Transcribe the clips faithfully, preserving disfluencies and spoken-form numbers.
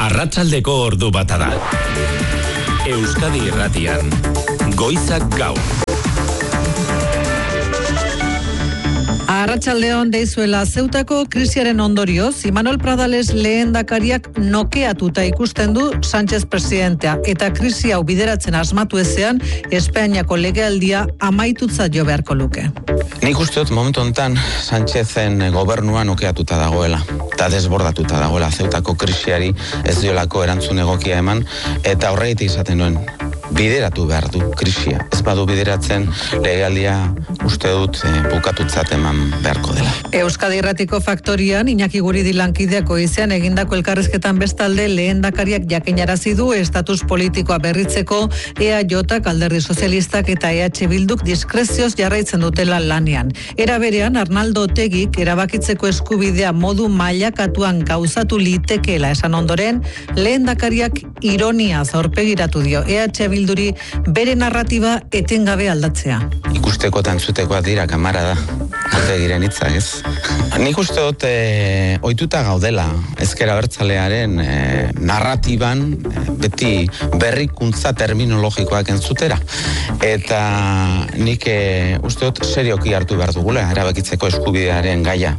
Arratsaldeko ordu bata da. Euskadi Irratian, Goizak Gaur. Arratsaldeon deizuela, Zeutako krisiaren ondorioz, Imanol Pradales lehendakariak nokeatuta ikusten du Sánchez presidentea, eta krisi hau bideratzen asmatu ezean, Espainiako legealdia amaitutzat jo beharko luke. Nik uste dut momentu honetan Sánchezen gobernua nokeatuta dagoela, eta desbordatuta dagoela. Zeutako krisiari ez diolako erantzun egokia eman, eta horregatik izaten nuen, bideratu behar du krisia. Ez badu bideratzen legealdia uste dut e, bukatutzat eman beharko dela. Euskadi Irratiko Faktorian, Iñaki Guridi lankideako izean egindako elkarrizketan bestalde lehendakariak jakinarazi du estatus politikoa berritzeko E A J, Alderdi Sozialistak eta E H Bilduk diskrezioz jarraitzen dutela lanean. Era berean, Arnaldo Otegik erabakitzeko eskubidea modu mailakatuan gauzatu litekeela esan ondoren, lehendakariak ironiaz aurpegiratu dio E H Bilduri bere narratiba etengabe aldatzea. Ikusteko eta entzutekoak dira, kamara da. Otegiren hitzak, ez? Nik uste dut e, ohituta gaudela ezker abertzalearen e, narratiban e, beti berrikuntza terminologikoak entzutera. Eta nik e, uste dut serioki hartu behar dugula erabakitzeko eskubidearen gaia.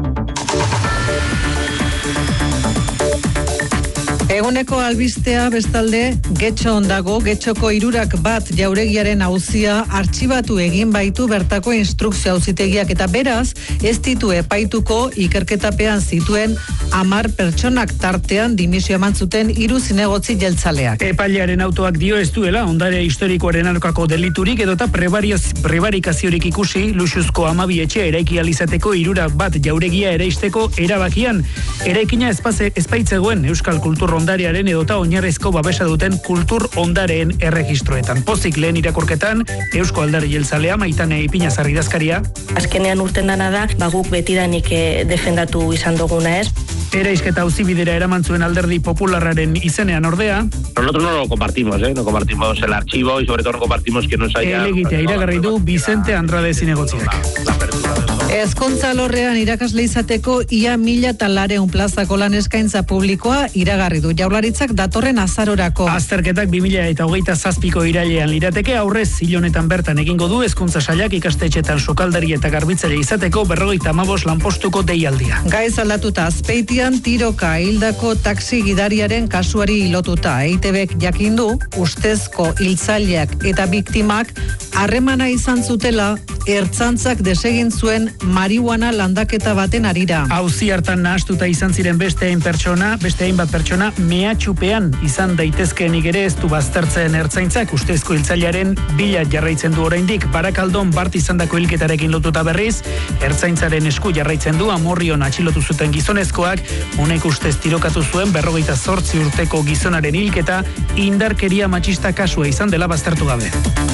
Eguneko albistea bestalde Getxo ondago, Getxoko hirurak bat jauregiaren auzia artxibatu egin baitu bertako instrukzio auzitegiak eta beraz ez ditu epaituko ikerketapean zituen hamar pertsonak tartean dimisio eman zuten hiru zinegotzi jeltzaleak. Epailearen autoak dio ez duela ondare historikoaren aurkako deliturik edota prebarikaziorik ikusi luxuzko hamabi etxe eraiki alizateko hirurak bat jauregia eraisteko erabakian. Eraikina ezpaitzegoen Euskal Kultur Ondarearen edota oinarrizko babesa duten kultur ondareen erregistroetan. Pozik lehen irakurketan, Eusko Alderdi Jeltzalea Maitane Ipinazar idazkaria. Azkenean urten dana da, baguk betidanik eh, defendatu izan duguna ez. Eraisketa auzibidera eraman zuen Alderdi Popularraren izenean ordea. Nosotros no lo compartimos, ¿eh? No compartimos el archivo y sobre todo no compartimos que nos haya... Elegitea iragarri du Vicente Andrade zinegotziak. Hezkuntza alorrean irakasle izateko ia mila eta lareun plazako lan eskaintza publikoa iragarri du Jaurlaritzak datorren azarorako. Azterketak bi mila eta hogeita zazpiko irailean lirateke, aurrez hilonetan bertan egingo du Hezkuntza Sailak ikastetxetan sukaldari eta garbitzaile izateko berrogeita hamabost lanpostuko deialdia. Gaiz aldatuta Azpeitian tiroka hildako taxi gidariaren kasuari lotuta. E I T Bek jakindu ustezko hiltzaileak eta biktimak harremana izan zutela ertzantzak desegin zuen marihuana landaketa baten arira. Auzi hartan nahastuta izan ziren beste hain pertsona, beste hainbat pertsona mehatxupean izan daitezkeenik ere ez du baztertzen ertzaintzak ustezko hiltzailearen bila jarraitzen du oraindik. Barakaldon bart izandako hilketarekin lotuta berriz, ertzaintzaren esku jarraitzen du Amorrion atxilotu zuten gizonezkoak, honek ustez tirokatu zuen berrogeita zortzi urteko gizonaren hilketa indarkeria matxista kasua izan dela baztertu gabe.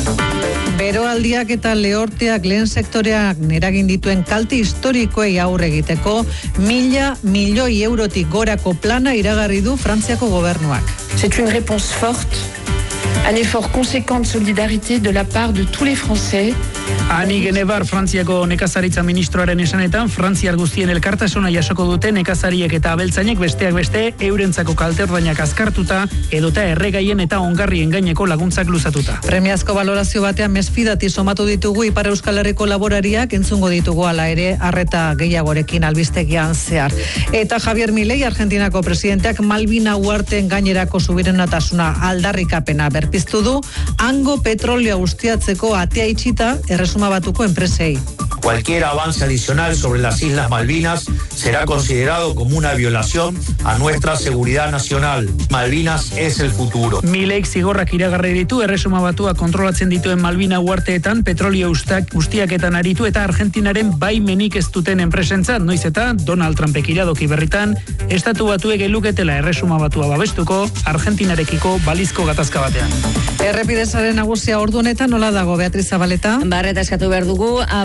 Beroaldiak eta lehorteak lehen sektoreak eragin dituen kalte historikoei aurre egiteko mila milioi eurotik gorako plana iragarri du Frantziako gobernuak. C'est une réponse forte, un effort conséquent de solidarité de la part de tous les Français. Ani Genebar Frantziako nekazaritza ministroaren esanetan, Frantziar guztien elkartasuna jasoko dute nekazariek eta abeltzainek besteak beste eurentzako kalte ordainak azkartuta edota erregaien eta ongarrien gaineko laguntzak luzatuta. Premiazko balorazio batean mesfidati somatu ditugu Ipar Euskal Herriko laborariak, entzungo ditugu hala ere arreta gehiagorekin albistegian zehar. Eta Javier Milei, Argentinako presidenteak Malvina Uharteen gainerako subiranotasuna aldarrikapena berpiztu du, hango petrolioa ustiatzeko atea itxita Erresuma Batuko enpresei. Cualquier avance adicional sobre las Islas Malvinas será considerado como una violación a nuestra seguridad nacional. Malvinas es el futuro. Mileik zigorrak iragarri ditu Erresuma Batua kontrolatzen dituen Malvina uharteetan petrolio ustak ustiaketan aritu eta Argentinaren baimenik ez duten enpresentzat, noiz eta Donald Trumpek iradoki berritan Estatu Batuek eluketela Erresuma Batua babestuko Argentinarekiko balizko gatazka batean. Errepidezaren nagusia ordu honetan nola dago, Beatriz Zabaleta? Barreta eskatu behar dugu, abatean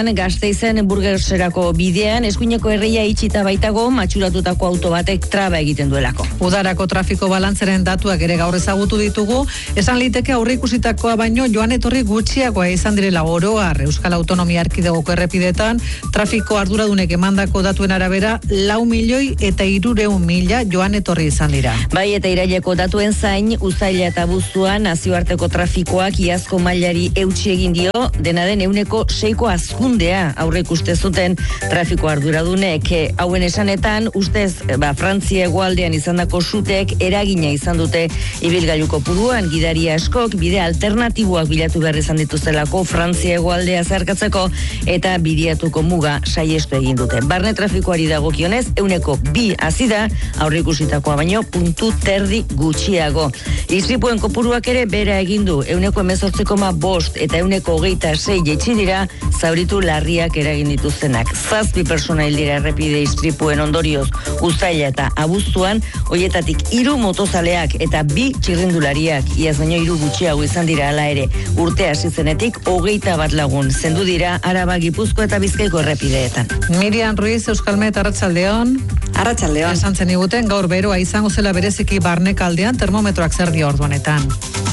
honetan Gasteizen Burgerserako bidean eskuineko erreia itxita baitago matxuratutako auto batek traba egiten duelako. Udarako trafiko balantzaren datuak ere gaur ezagutu ditugu, esan liteke aurreikusitakoa baino joan etorri gutxiagoa izan direla oroar Euskal Autonomia Erkidegoko errepidetan, trafiko arduradunek emandako datuen arabera lau milioi eta hirureun mila joan etorri izan dira. Bai, eta iraileko datuen zain, uzaila eta abuztuan nazioarteko trafikoak iazko mailari eutsi egin dio, dena den euneko seiko azkundea aurreikuste zuten trafiko arduradunek. Hauen esanetan, ustez, ba, Frantzia hegoaldean izandako sutek eragina izan dute ibilgailuko puruan, gidari askok bide alternatiboak bilatu behar izan dituztelako Frantzia hegoaldea zeharkatzeko eta bidiatuko muga saiestu egin dute. Barne trafikoari dagokionez, euneko bi azida, aurreikusitakoa baino puntu terdi gutxiago. Istripuen kopuruak ere bera egin du, euneko emezortzi koma bost eta euneko hogeita sei jaitsi dira, zauritu larriak eragin dituztenak. Zazpi persona hil dira errepide istripuen ondorioz uztaila eta abuztuan, hoietatik hiru motozaleak eta bi txirrindulariak, iaz baino hiru gutxiago izan dira hala ere. Urte hasi zenetik hogeita bat lagun zendu dira Araba, Gipuzkoa eta Bizkaiko errepideetan. Miriam Ruiz, Euskalmet, Arratsaldeon. Arratsaldeon. Esan zen iguten gaur beroa izango zela bereziki barnekaldean, termometroak zer dio orduanetan.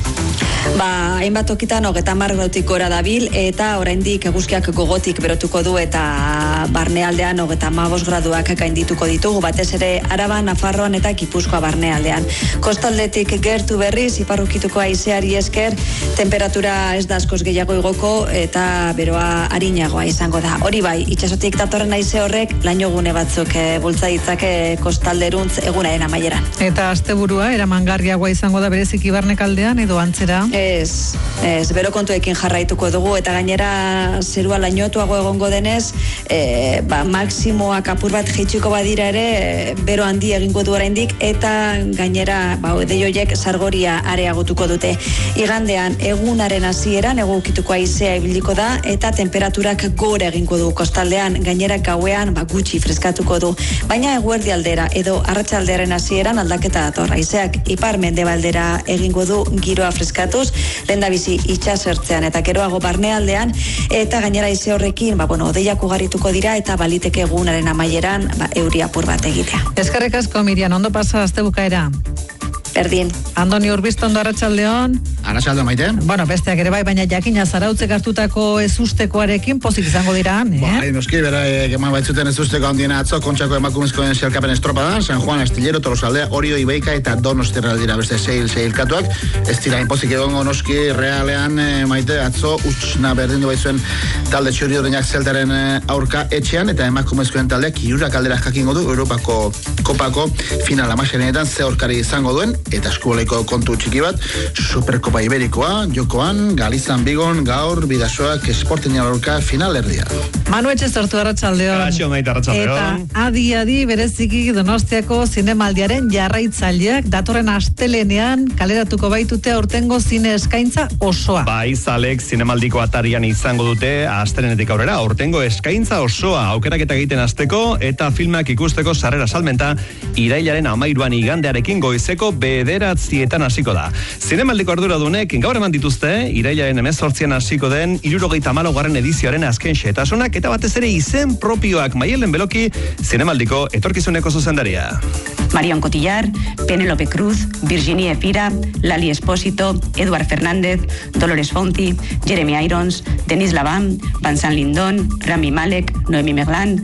Ba, hainbat tokitan hogeita hamar gradutik gora dabil eta oraindik eguzkiak gogotik berotuko du eta barnealdean hogeita hamabost graduak gaindituko ditugu, batez ere Araba, Nafarroan eta Gipuzkoa barnealdean. Kostaldetik gertu berriz iparrukituko haizeari esker temperatura ez da askoz gehiago igoko eta beroa arinagoa izango da. Hori bai, itsasotik datorren haize horrek lainogune batzuk e, bultza ditzake kostalderuntz egunaren amaieran. Eta asteburua eramangarriagoa izango da bereziki barnekaldean edo antzera? Ez, ez, bero kontuekin jarraituko dugu eta gainera zerua lainotuago egongo denez, e, ba, maksimoak apur bat jeitsiko badira ere, bero handi egingo du oraindik eta gainera ba, deioiek sargoria areagotuko dute. Igandean egunaren hasieran egokituko haizea ibiliko da eta temperaturak gora egingo du kostaldean, gainera gauean ba, gutxi freskatuko du. Baina eguerdi aldera edo arratsaldearen hasieran aldaketa dator. Haizeak ipar mendebaldera egingo du giroa freskatuz, lehendabizi itsasertzean eta geroago barnealdean eta gainera haize horrekin ba bueno, odeiak ugarituko dira eta baliteke egunaren amaieran ba euri apur bat egitea. Eskerrik asko Miriam, ondo pasa astebukaera. Berdin. Andoni Urbiztondo, Arratsaldeon. Arratsaldeon, Maite. Bueno, besteak ere bai, baina jakina Zarautzek hartutako ezustekoarekin pozik izango dira, eh? Bai, noski, bera, eman baitzuten ezusteko handiena atzo, Kontxako emakumezkoen zerkapen estropada, San Juan, Astillero, Tolosaldea, Orio, Ibeika eta Donostiarra dira beste seil seilkatuak. Ez dira inpozik egongo noski realean, eh, Maite, atzo utxna berdindu baitzuen talde txuri-urdinak zeltaren aurka etxean eta emakumezkoen taldeak hirurak aldera jakingo du Europako Kopako final amasenetan ze aurkari izango duen eta eskuboleko kontu txiki bat, Superkopa Iberikoa, jokoan, Galizan Bigon, gaur, Bidasoak, Esportin aurka final erdia. Manu Etxezortu, Arratsaldeon. Kaixo, Maite, Arratsaldeon. Eta adi-adi bereziki Donostiako zinemaldiaren jarraitzaileak datorren astelenean kaleratuko baitute aurtengo zine eskaintza osoa. Bai, zalek zinemaldiko atarian izango dute astelenetik aurrera, aurtengo eskaintza osoa, aukeraketa egiten hasteko eta filmak ikusteko sarrera salmenta irailaren hamairuan igandearekin goizeko bederatzietan hasiko da. Zinemaldiko arduradunek gaur eman dituzte, irailaren hemezortzian hasiko den hirurogeita hamalaugarren edizioaren azken xehetasunak eta batez ere izen propioak. Maialen Beloki, zinemaldiko etorkizuneko zuzendaria. Marion Cotillard, Penélope Cruz, Virginie Efira, Lali Espósito, Eduard Fernández, Dolores Fonti, Jeremy Irons, Denis Lavan, Vincent Lindon, Rami Malek, Noemi Merlan,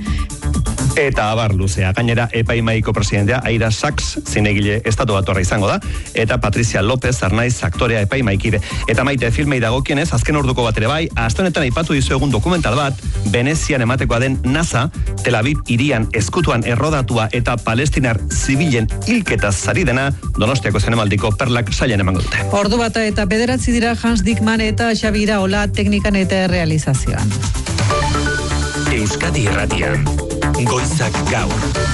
eta abar luzea. Gainera, epaimaiko presidentea Aida Sachs zinegile estatu batorra izango da, eta Patricia López Arnaiz aktorea epaimaikide. Eta Maite, filmei dagokienez, azken orduko bat ere bai, aste honetan aipatu dizu egun dokumental bat, Venezian ematekoa den NASA, Tel Aviv hirian eskutuan errodatua eta palestinar zibilen hilketaz zari dena, Donostiako zinemaldiko perlak sailen emango dute. Ordu bata eta bederatzi dira Hans Dickman eta Xabi Iraola teknikan eta realizazioan. Euskadi Irratian, Goizak Gaur.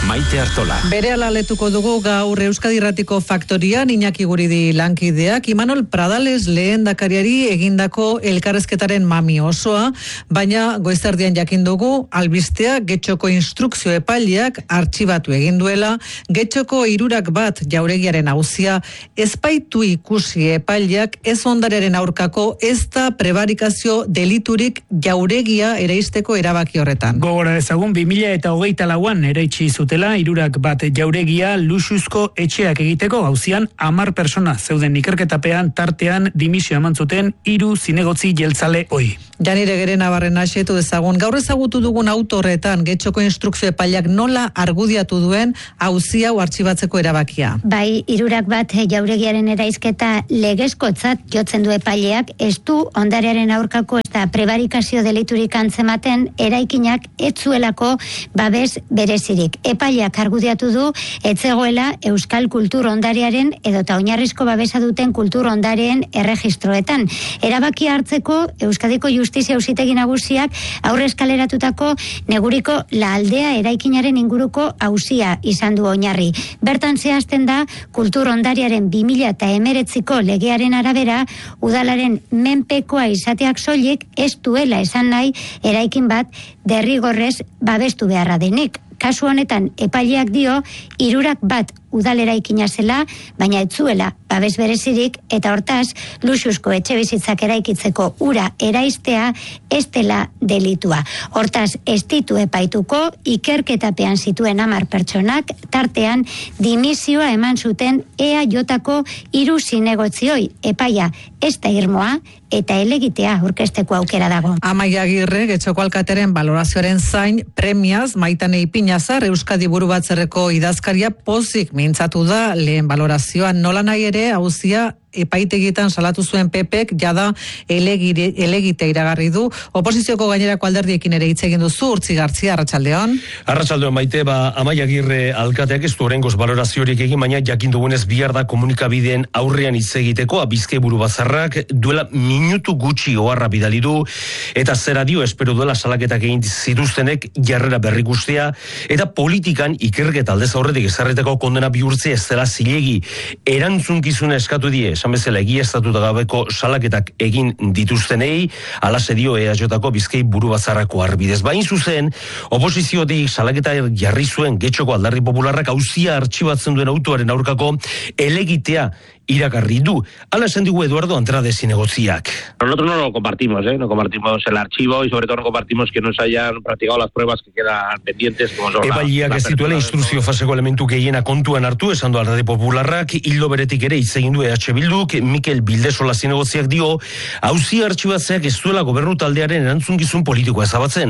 Maite Artola. Berehala letuko dugu gaur Euskadi Irratiko Faktorian Iñaki Guridi lankideak Imanol Pradales lehendakariari egindako elkarrezketaren mami osoa, baina goizerdian jakin dugu albistea Getxoko instrukzio epaileak artxibatu egin duela, Getxoko hirurak bat jauregiaren auzia ezbaitu ikusi epaileak ez ondarearen aurkako ez da prebarikazio deliturik jauregia ereisteko erabaki horretan. Gogora ezagun bi mila eta hogeita lauan eraitsi zutela hirurak bat jauregia luxuzko etxeak egiteko auzian hamar persona zeuden ikerketapean tartean dimisio eman zuten hiru zinegotzi jeltzale ohi. Janire Gerena barren asetu dezagun, gaur ezagutu dugun auto horretan Getxoko instrukzio epaileak nola argudiatu duen auzia hau artxibatzeko erabakia. Bai, hirurak bat jauregiaren eraizketa legezkotzat jotzen du epaileak, ez du ondarearen aurkako eta prebarikazio deliturik antzematen eraikinak ez zuelako babes berezirik. Epaileak argudiatu du etzegoela Euskal Kultur Ondarearen edota oinarrizko babesa duten kultur ondareen erregistroetan. Erabaki hartzeko Euskadiko Justizia Auzitegi Nagusiak aurre eskaleratutako Neguriko La Aldea eraikinaren inguruko auzia izan du oinarri. Bertan zehazten da kultur ondarearen bi mila hemeretziko legearen arabera udalaren menpekoa izateak soilik ez duela esan nahi eraikin bat derrigorrez babestu beharra denik. Kasu honetan epaileak dio hirurak bat udaleraikina zela, baina ez zuela babes berezirik eta hortaz luxuzko etxebizitzak eraikitzeko ura eraistea ez dela delitua. Hortaz ez ditu epaituko ikerketapean zituen hamar pertsonak tartean dimisioa eman zuten E A Jko hiru zinegotzioi epaia ez da irmoa eta elegitea aurkezteko aukera dago. Amaia Agirre, Getxoko alkatearen balorazioaren zain premiaz Maitane Ipinazar Euskadi Buru Batzarreko idazkaria pozik mintzatu da lehen balorazioan, nola nahi ere auzia epaitegietan salatu zuen Pepek jada elegire, elegite iragarri du. Oposizioko gainerako alderdiekin ere hitz egin duzu, Urtzi Gartzia, Arratsaldeon. Arratsaldeon Maite, ba Amaia Agirre alkateak ez du oraingoz baloraziorik egin, baina jakin dugunez bihar da komunikabideen aurrean hitz egiteko. Bizkai Buru Batzarrak duela minutu gutxi oharra bidali du eta zera dio espero duela salaketak egin zituztenek jarrera berrikustea eta politikan ikerketa aldez aurretik ezarritako kondena bihurtzea ez dela zilegi. Erantzunkizuna eskatu die esan bezala egiaztatuta gabeko salaketak egin dituztenei, alase dio E A Jko Bizkai Buru Batzarrako arbidez. Bain zuzen, oposiziotik salaketa jarri zuen Getxoko Alderdi Popularrak auzia artxibatzen duen autoaren aurkako elegitea iragarri du. Hala esan digu Eduardo Andrade zinegotziak. Nosotros no lo compartimos, ¿eh? No compartimos el archivo y sobre todo no compartimos que no se hayan practicado las pruebas que quedan pendientes. Epaileak ez dituela instrukzio faseko elementu gehiena kontuan hartu, esan du Alderdi Popularrak, hildo beretik ere hitz egin du E H Bilduk, Mikel Bildesola zinegotziak dio, auzia artxibatzeak ez duela gobernu taldearen erantzungizun politikoa ezabatzen.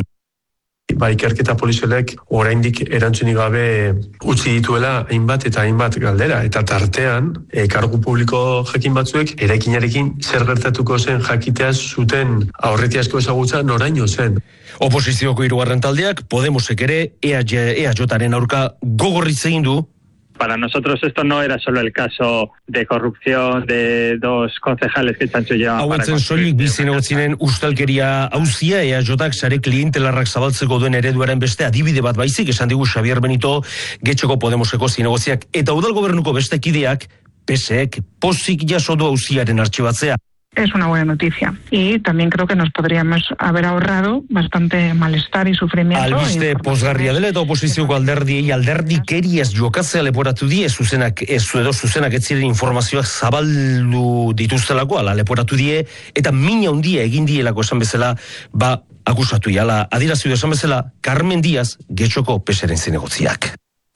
Ba, ikerketa polizialek oraindik erantzunik gabe utzi dituela hainbat eta hainbat galdera. Eta tartean, e, kargu publiko jakin batzuek, eraikinarekin zer gertatuko zen jakitea zuten aurretiazko ezagutza noraino zen. Oposizioko hirugarren taldeak, Podemosek ere E A Jaren aurka gogorritz egin du. Para nosotros esto no era solo el caso de corrupción de dos concejales que Sancho llevaba. Hauetzen soilik bizinegotzinen ustalkeria auzia E A Jak sare klientelarrak zabaltzeko duen ereduaren beste adibide bat baizik, esan digu Xabier Benito, Getxoko Podemoseko zinegotziak eta udal gobernuko beste kideak, P S ek pozik jaso du auziaren artxibatzea. Es una buena noticia y también creo que nos podríamos haber ahorrado bastante malestar y sufrimiento. Albiste posgarria dela eta oposizioko alderdiei alderdikeriaz jokatzea leporatu die, zuzenak ez edo zuzenak ez ziren informazioak zabaldu dituztelako, ala leporatu die, eta mina handia egin dielako esan bezala, ba akusatu iala, adirazio esan bezala, Carmen Díaz, Getxoko P S eren zinegotziak.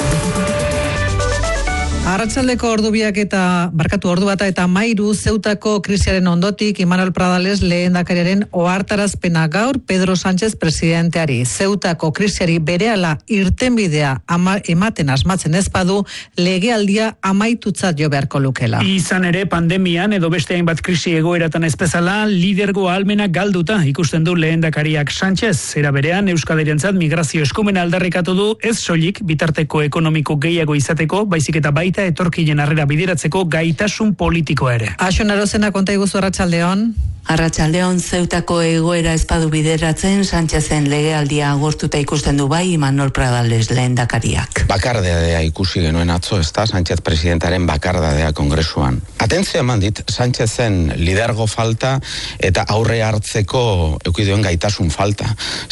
Arratsaldeko ordubiak eta barkatu ordu bata eta mairu Zeutako krisiaren ondotik Imanol Pradales lehendakariaren ohartarazpena gaur Pedro Sánchez presidenteari. Zeutako krisiari berehala irtenbidea ama, ematen asmatzen ez badu legealdia amaitutzat jo beharko lukela. Izan ere pandemian edo beste hainbat krisi egoeratan ez bezala lidergo ahalmena galduta ikusten du lehendakariak Sánchez. Era berean Euskadirentzat migrazio eskumena aldarrikatu du ez soilik bitarteko ekonomiko gehiago izateko, baizik eta baita etorkinen harrera bideratzeko gaitasun politikoa ere. Axon Arozena konta iguzu Arratsaldeon. Arratsaldeon, Zeutako egoera ezpadu bideratzen, Sánchezen legealdia agortuta ikusten du bai Imanol Pradales lehendakariak. Bakardadea ikusi genuen atzo, ez da, Sánchez presidentaren bakardadea kongresuan. Atentzio eman dit, Sánchezen lidergo falta eta aurre hartzeko eukiduen gaitasun falta.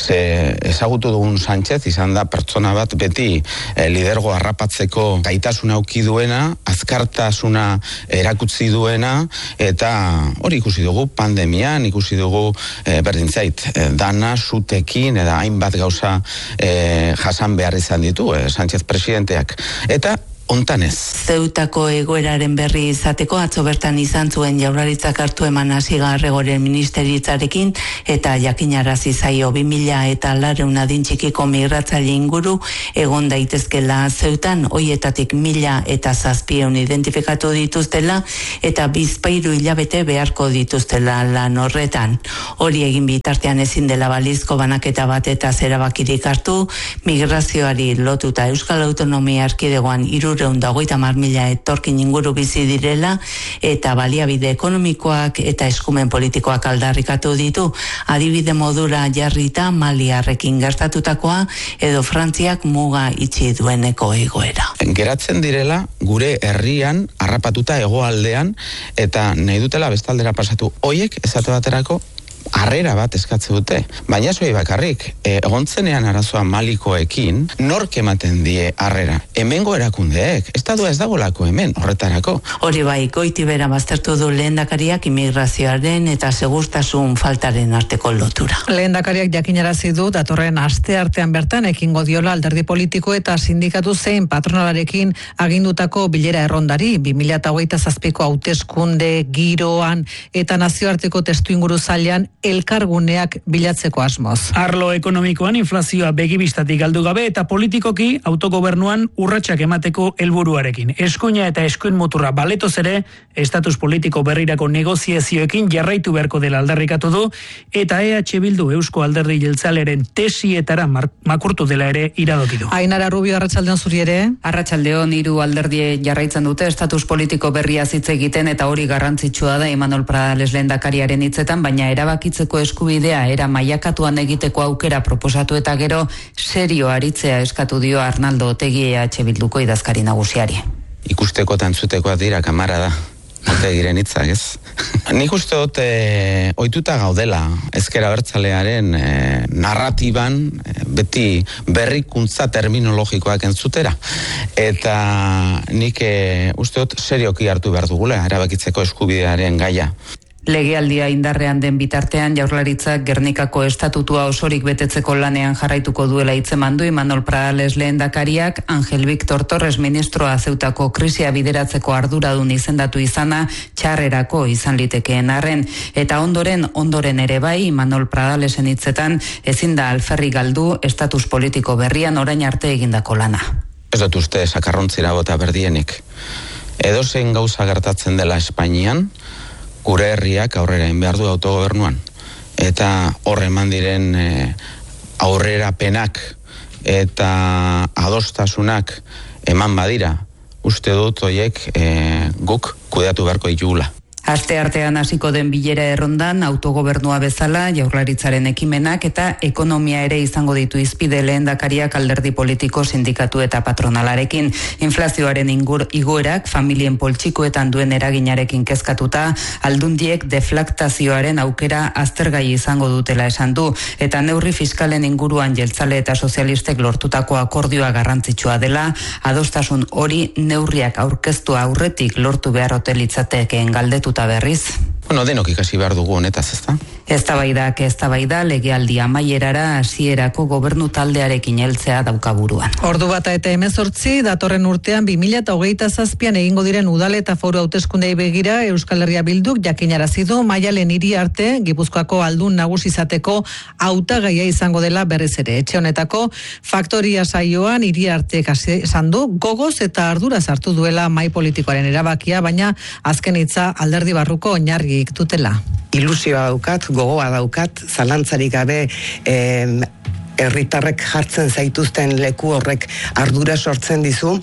Ze ezagutu dugun Sánchez izan da pertsona bat beti eh, lidergo harrapatzeko gaitasuna aukiduena, azkartasuna erakutsi duena, eta hori ikusi dugu pandemia ikusi dugu e, berdin zait, e, dana, sutekin, eta hainbat gauza e, jasan behar izan ditu, e, Sánchez presidenteak. Eta ontan ez. Zeutako egoeraren berri izateko atzo bertan izan zuen Jaurlaritzak hartu eman Asigarregoren ministeritzarekin eta jakinarazi zaio bi mila eta laurehun adin txikiko migratzaile inguru egon daitezkela Zeutan, hoietatik mila eta zazpiehun identifikatu dituztela eta bizpahiru hilabete beharko dituztela lan horretan. Hori egin bitartean ezin dela balizko banaketa bat eta zerabakirik hartu, migrazioari lotuta Euskal Autonomia Erkidegoan hiru hogeita hamar mila etorkin inguru bizi direla eta baliabide ekonomikoak eta eskumen politikoak aldarrikatu ditu, adibide modura jarrita Maliarrekin gertatutakoa edo Frantziak muga itxi dueneko egoera. Geratzen direla gure herrian harrapatuta hegoaldean eta nahi dutela bestaldera pasatu. Hoiek esate baterako harrera bat eskatze dute, baina zuei bakarrik, e, egontzenean arazoa Malikoekin, nork ematen die harrera? Hemengo erakundeek, estadua ez dagolako hemen, horretarako. Hori bai, Goitibera baztertu du lehendakariak immigrazioaren eta segurtasun faltaren arteko lotura. Lehendakariak jakinarazi du datorren aste artean bertan ekingo diola alderdi politiko eta sindikatu zein patronalarekin agindutako bilera errondari, bi mila hogeita zazpiko hauteskunde giroan eta nazioarteko testuinguru zailean elkarguneak bilatzeko asmoz. Arlo ekonomikoan inflazioa begibistatik galdu gabe eta politikoki autogobernuan urratsak emateko helburuarekin. Eskuina eta eskuin muturra baletoz ere, estatus politiko berrirako negoziazioekin jarraitu beharko dela aldarrikatu du eta E H Bildu Eusko Alderdi Jeltzalearen tesietara makurtu dela ere iradoki du. Ainara Rubio, arratsaldeon zuri ere. Arratsaldeon, hiru alderdi jarraitzen dute estatus politiko berria hitz egiten eta hori garrantzitsua da Imanol Pradales lehendakariaren hitzetan, baina erabaki itzeko eskubidea era mailakatuan egiteko aukera proposatu eta gero serio aritzea eskatu dio Arnaldo Otegi E H Bilduko idazkari nagusiari. Ikusteko eta entzutekoa dira kamarada, Otegiren hitzak, ez? Nik uste dut e, ohituta gaudela ezker abertzalearen e, narratiban e, beti berrikuntza terminologikoak entzutera. Eta nik e, uste dut serioki hartu behar dugula erabakitzeko eskubidearen gaia. Legealdia indarrean den bitartean Jaurlaritzak Gernikako estatutua osorik betetzeko lanean jarraituko duela hitzeman du Imanol Pradales lehendakariak, Angel Victor Torres ministroa Zeutako krisia bideratzeko arduradun izendatu izana txarrerako izan litekeen arren, eta ondoren ondoren ere bai Imanol Pradalesen hitzetan ezin da alferri galdu estatus politiko berrian orain arte egindako lana. Ez dut uste sakarrontzira bota berdienik. Edozein gauza gertatzen dela Espainian, gure herriak aurrera egin behar du autogobernuan. Eta horre eman diren e, aurrerapenak eta adostasunak eman badira, uste dut horiek e, guk kudeatu beharko ditugula. Aste artean hasiko den bilera errondan autogobernua bezala Jaurlaritzaren ekimenak eta ekonomia ere izango ditu hizpide lehendakariak alderdi politiko, sindikatu eta patronalarekin. Inflazioaren ingur igoerak familien poltsikoetan duen eraginarekin kezkatuta, aldundiek deflaktazioaren aukera aztergai izango dutela esan du eta neurri fiskalen inguruan jeltzale eta sozialistek lortutako akordioa garrantzitsua dela, adostasun hori neurriak aurkeztu aurretik lortu behar hotelitzatekeen galdetuta berriz. Bueno, denok ikasi behar dugu honetaz, ezta? Eztabaidak eztabaida legealdi amaierara hasierako gobernu taldearekin heltzea daukaburuan. Ordu bata eta hemezortzi, datorren urtean bi mila hogeita zazpian egingo diren udal eta foru hauteskundei begira Euskal Herria Bilduk jakinarazi du Maialen hiri arte Gipuzkoako aldun nagusi izateko hautagaia izango dela berriz ere. Etxe honetako faktoria saioan hiri arte esan du gogoz eta arduraz hartu duela mai politikoaren erabakia, baina azken hitza alderdi barruko oinarriek dutela. Ilusioa daukat, gogoa daukat, zalantzarik gabe herritarrek jartzen zaituzten leku horrek ardura sortzen dizu,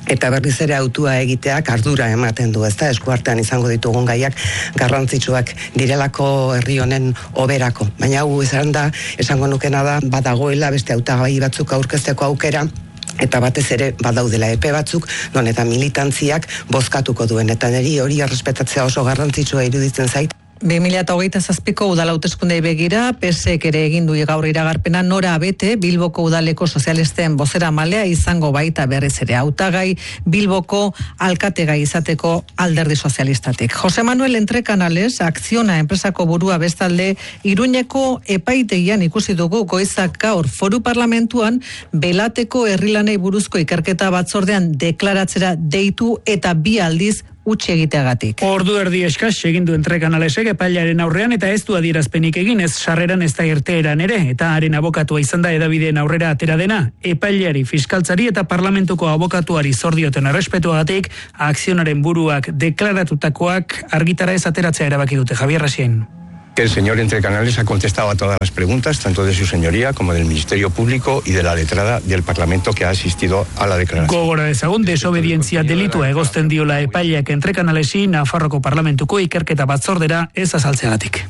eta berriz ere autua egiteak ardura ematen du, ezta, eskuartean izango ditugun gaiak garrantzitsuak direlako herri honen oberako. Baina hau izan da, esango nukena da, badagoela beste hautagai batzuk aurkezteko aukera, eta batez ere badaudela epe batzuk, non eta militantziak bozkatuko duen, eta niri hori errespetatzea oso garrantzitsua iruditzen zait. bi mila hogeita zazpiko udal hauteskundei begira, P S Ek ere egin du gaur iragarpena Nora Abete, Bilboko udaleko sozialisten bozeramalea izango baita berriz ere hautagai Bilboko alkategai izateko Alderdi Sozialistatik. Jose Manuel Entrekanales, Akziona enpresako burua bestalde, Iruñeko epaitegian ikusi dugu goizak gaur Foru Parlamentuan Belateko herrilanei buruzko ikerketa batzordean deklaratzera deitu eta bi aldiz utxe egiteagatik. Ordu erdi eskas egin du Entrekanalesek epailaren aurrean eta ez du adierazpenik egin, ez sarreran ez da irteeran ere, eta haren abokatua izan da edabideen aurrera atera dena. Epailari, fiskaltzari eta parlamentuko abokatuari zordioten errespetuagatik, Akzionaren buruak deklaratutakoak argitara ez ateratzea erabaki dute. Javier Rasien. Que el señor Entrecanales ha contestado a todas las preguntas, tanto de su señoría como del Ministerio Público y de la letrada del Parlamento que ha asistido a la declaración. Gogora dezagun, desobedientzia delitua egozten diola epaileak Entrekanalesi Nafarroko Parlamentuko ikerketa batzordera ez azaltzeagatik.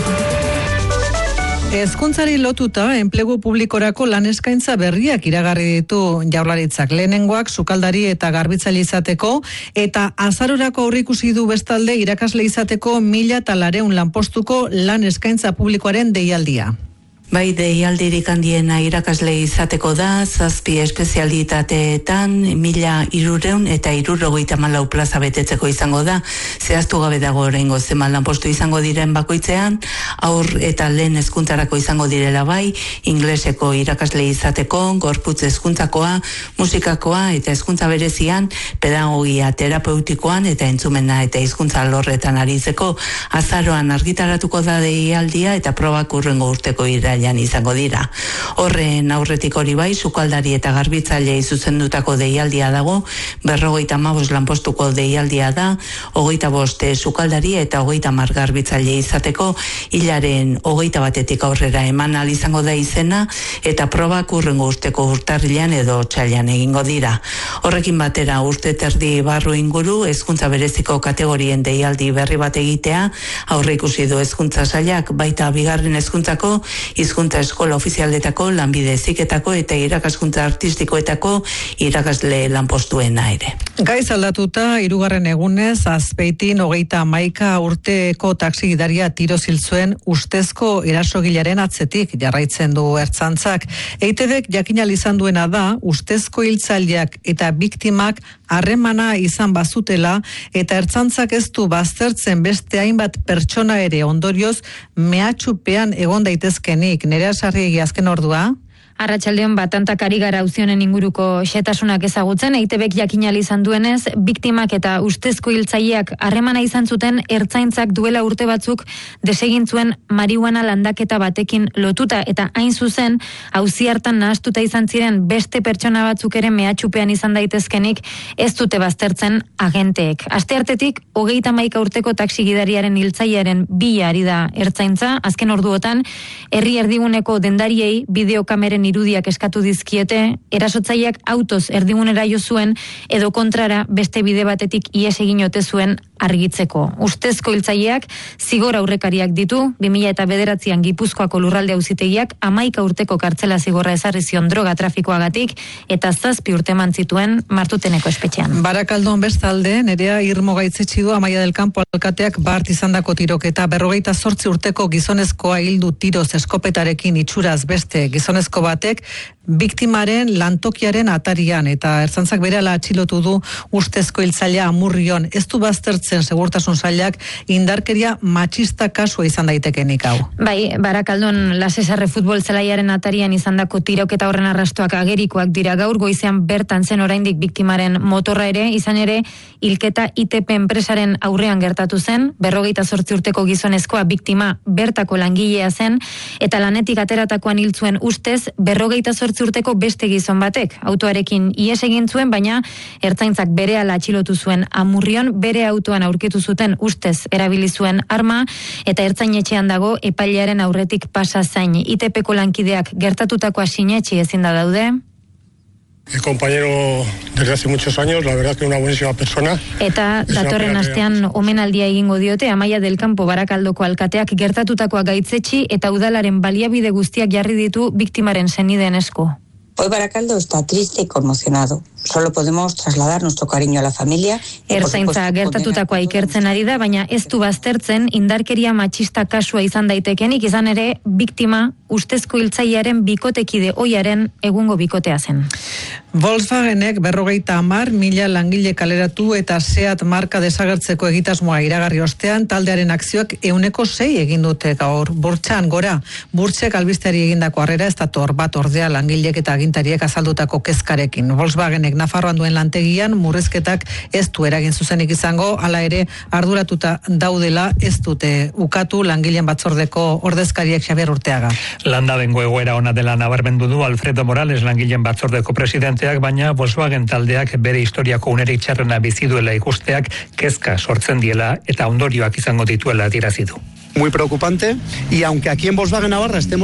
Hezkuntzari lotuta enplegu publikorako lan eskaintza berriak iragarri ditu Jaurlaritzak. Lehenengoak sukaldari eta garbitzaile izateko eta azarorako aurreikusi du bestalde irakasle izateko mila eta lareun lanpostuko lan eskaintza publikoaren deialdia. Bai, deialdirik handiena irakasle izateko da, zazpi espezialitateetan, mila irureun eta irurogeita malau plaza betetzeko izango da, zehaztu gabe dago oraingo zenbat lanpostu izango diren bakoitzean, aur eta lehen hezkuntzarako izango direla bai, ingleseko irakasle izateko, gorputz hezkuntzakoa, musikakoa eta hezkuntza berezian, pedagogia terapeutikoan eta entzumena eta hizkuntza alorretan aritzeko, azaroan argitaratuko da deialdia eta probak hurrengo urteko iraila izango dira. Horren aurretik hori bai, sukaldari eta garbitzailei zuzendutako deialdia dago, berrogeita hamabost lanpostuko deialdia da, hogeita bost sukaldari eta hogeita hamar garbitzaile izateko, hilaren hogeita batetik aurrera eman ahal izango da izena, eta probak hurrengo urteko urtarrilean edo otsailean egingo dira. Horrekin batera urte terdi barru inguru, hezkuntza bereziko kategorien deialdi berri bat egitea, aurre ikusi du hezkuntza sailak, baita bigarren hezkuntzako, hizkuntza eskola ofizialetako, lanbide heziketako eta irakaskuntza artistikoetako irakasle lanpostuena ere. Gaiz aldatuta, hirugarren egunez, Azpeitin hogeita hamaika urteko taxi gidaria tiro hil zuen ustezko erasogilaren atzetik jarraitzen du ertzantzak. E I Te Bek jakin ahal izan duena da, ustezko hiltzaileak eta biktimak harremana izan bazutela eta ertzantzak ez du baztertzen beste hainbat pertsona ere ondorioz mehatxupean egon daitezkenik. Nerea Sarriegi azken ordua. Arratsaldeon batantak ari gara auzionen inguruko xetasunak ezagutzen, E I Te Bek jakinal izan duenez, biktimak eta ustezko hiltzaileak harremana izan zuten ertzaintzak duela urte batzuk desegin zuen marihuana landaketa batekin lotuta eta hain zuzen auzi hartan nahastuta izan ziren beste pertsona batzuk ere mehatxupean izan daitezkenik ez dute baztertzen agenteek. Asteartetik hogeita hamaika urteko taxi gidariaren hiltzailearen bila ari da ertzaintza, azken orduotan herri erdiguneko dendariei bideokameren irudiak eskatu dizkiete, erasotzaileak autoz erdigunera jo zuen edo kontrara beste bide batetik ihes egin ote zuen argitzeko. Ustezko hiltzaileak zigor aurrekariak ditu, bi mila bederatzian Gipuzkoako lurralde auzitegiak hamaika urteko kartzela zigorra ezarri zion droga trafikoagatik eta zazpi urte eman zituen Martuteneko espetxean. Barakaldon bestalde, Nerea Irmo Gaitzetsi du Amaia del Campo alkateak bart izandako tiroketa berrogeita zortzi urteko gizonezkoa hildu tiroz eskopetarekin itxuraz beste gizonezko batek biktimaren lantokiaren atarian eta ertzantzak berehala atxilotu du ustezko hiltzailea Amurrion. Ez du baztertzen segurtasun sailak indarkeria matxista kasua izan daitekenik hau. Bai, Barakaldon Lasesarre futbol zelaiaren atarian izandako tiroketa horren arrastoak agerikoak dira gaur goizean bertan zen oraindik biktimaren motorra ere, izan ere hilketa I T P enpresaren aurrean gertatu zen, berrogeita zortzi urteko gizonezkoa biktima bertako langilea zen eta lanetik ateratakoan hil zuen ustez berrogeita zortzi urteko beste gizon batek. Autoarekin ihes egin zuen, baina ertzaintzak berehala atxilotu zuen Amurrion, bere autoan aurkitu zuten ustez erabili zuen arma eta ertzainetxean dago epailearen aurretik pasa zain. I T Pko lankideak gertatutakoa sinetsi ezin da daude. Mi compañero desde hace muchos años, la verdad que una buenísima persona. Eta datorren astean omenaldia egingo diote Amaia del Campo Barakaldoko alkateak gertatutakoa gaitzetsi eta udalaren baliabide guztiak jarri ditu biktimaren senideen esku. Hoy Baracaldo está triste y conmocionado. Solo podemos trasladar nuestro cariño a la familia. Ertzaintza gertatutakoa ikertzen ari da, baina ez du baztertzen indarkeria matxista kasua izan daitekenik, izan ere biktima ustezko hiltzailearen bikotekide ohiaren egungo bikotea zen. Volkswagenek berrogeita hamar mila langile kaleratu eta Seat marka desagertzeko egitasmoa iragarri ostean taldearen akzioak ehuneko sei egin dute gaur. Burtsan gora, burtsek albisteari egindako harrera ez dator bat ordea langilek eta agintariek azaldutako kezkarekin. Volkswagenek Nafarroan duen lantegian murrizketak ez du eragin zuzenik izango, hala ere arduratuta daudela ez dute ukatu langileen batzordeko ordezkariek Xabier Urteaga. Landabengo egoera ona dela nabarmendu du Alfredo Morales langileen batzordeko presidenteak, baina Volkswagen taldeak bere historiako unerik txarrena bizi duela ikusteak kezka sortzen diela eta ondorioak izango dituela adierazi du. Muy preocupante, y aunque aquí en Volkswagen Navarra estemos